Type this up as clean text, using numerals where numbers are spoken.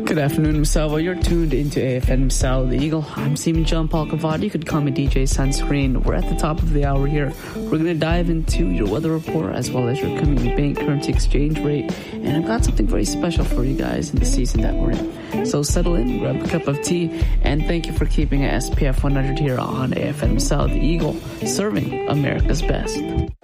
Good afternoon, Misawa. You're tuned into AFM Misao the Eagle. I'm Stephen John Paul Cavati. You could call me DJ Sunscreen. We're at the top of the hour here. We're going to dive into your weather report as well as your community bank currency exchange rate. And I've got something very special for you guys in the season that we're in. So settle in, grab a cup of tea, and thank you for keeping SPF 100 here on AFM Misao the Eagle, serving America's best.